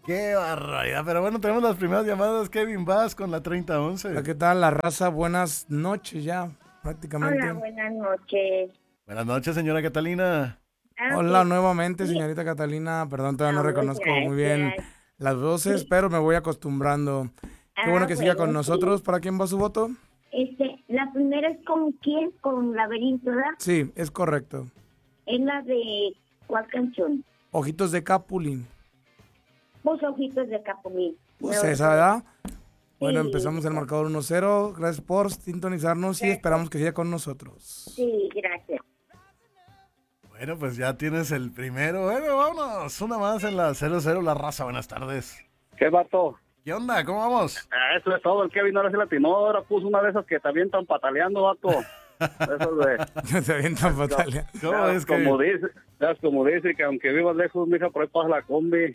Qué barbaridad. Pero bueno, tenemos las primeras llamadas. Kevin, vas con la 3011. Hola, ¿qué tal, la raza? Buenas noches ya, prácticamente. Hola, buenas noches. Buenas noches, señora Catalina. Hola Ok, nuevamente, sí. señorita Catalina. Perdón, todavía no Ah, reconozco muy bien gracias. las voces, Sí. pero me voy acostumbrando. Qué bueno que siga con Bueno, nosotros. sí. ¿Para quién va su voto? La primera es con quién, con Laberinto, ¿verdad? Sí, es correcto. Es la de ¿cuál canción? Ojitos de Capulín. Los ojitos de Capulín. Pues Me esa, gustó. ¿verdad? Bueno, Sí, empezamos el marcador 1-0. Gracias por sintonizarnos y esperamos que siga con nosotros. sí, gracias. Bueno, pues ya tienes el primero. Bueno, vámonos. Una más en la 00, la raza. Buenas tardes. ¿Qué vato? ¿Qué onda? ¿Cómo vamos? Eso es todo. El Kevin ahora se latinó. Ahora puso una de esas que te avientan pataleando, vato. Esos de... Se avientan fatales. ¿Cómo es que? Como dice que aunque vivas lejos, mija, por ahí pasa la combi.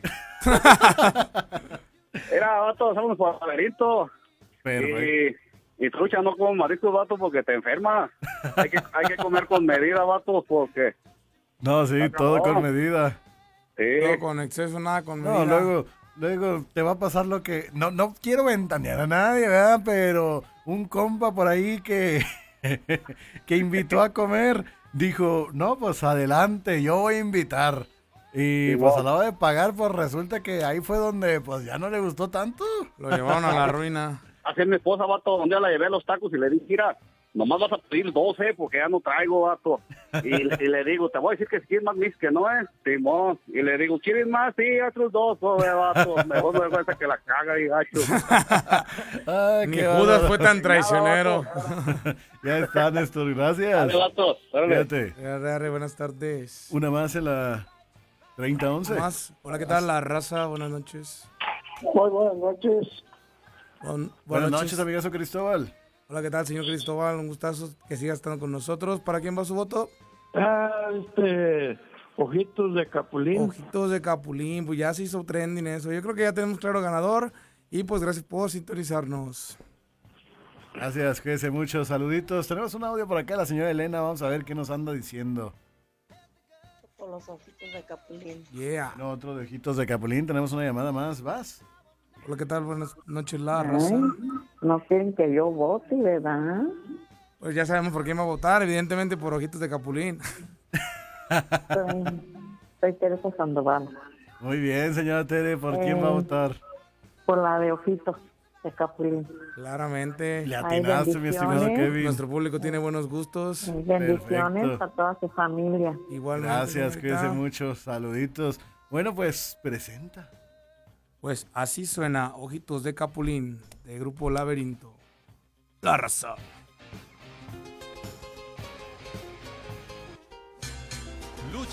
Era, vato, hacemos por laberinto. Perfecto. Y trucha, no como mariscos, vato, porque te enferma. Hay que comer con medida, vato, porque... No, sí, todo con medida. Sí. No con exceso, nada con No, medida. luego te va a pasar lo que... No quiero ventanear a nadie, ¿verdad? Pero un compa por ahí que, que invitó a comer, dijo, no, pues adelante, yo voy a invitar. Y pues a la hora de pagar, pues resulta que ahí fue donde pues ya no le gustó tanto. Lo llevaron a la ruina. Así es mi esposa, vato, un día la llevé a los tacos y le dije, mira, nomás vas a pedir 12 porque ya no traigo, vato. Y le digo, te voy a decir que si quieres más mis que no es, Simón. Y le digo, ¿quieres más? Sí, otros 2, vato. Mejor me cuenta que la caga y gacho. Ay, Ni qué Judas bárbaro. fue tan traicionero. Ya está, Néstor, gracias. Dale, vato, órale. Fíjate, Arre, buenas tardes. una más en la 3011. Más. Hola, ¿qué tal, la raza? Buenas noches. Muy buenas noches. Buenas noches, amigazo Cristóbal. Hola, ¿qué tal, señor Cristóbal? Un gustazo que siga estando con nosotros. ¿Para quién va su voto? Ojitos de Capulín. Ojitos de Capulín. Pues ya se hizo trending eso. Yo creo que ya tenemos claro ganador. Y pues gracias por sintonizarnos. Gracias, cuídense mucho. Saluditos. Tenemos un audio por acá, la señora Elena. Vamos a ver qué nos anda diciendo. Por los ojitos de Capulín. Yeah. No, otro de ojitos de Capulín. Tenemos una llamada más. ¿Vas? Hola, ¿qué tal? Buenas noches, la raza. No quieren que yo vote, ¿verdad? Pues ya sabemos por quién va a votar. Evidentemente por Ojitos de Capulín. Soy Teresa Sandoval. Muy bien, señora Tere. ¿Por quién va a votar? Por la de ojitos de Capulín. Claramente. Le atinaste, mi estimado bendiciones. Kevin. Nuestro público tiene buenos gustos. Bendiciones Perfecto. a toda su familia. Igualmente. Gracias, señorita. cuídense mucho. Saluditos. Bueno, pues presenta. Pues así suena Ojitos de Capulín, de Grupo Laberinto. La raza.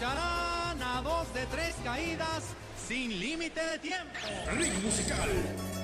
Lucharán a 2 de 3 caídas sin límite de tiempo. Ring musical.